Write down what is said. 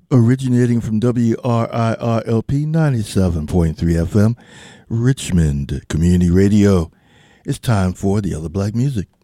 Originating from WRIRLP 97.3 FM, Richmond Community Radio. It's time for the Other Black Music.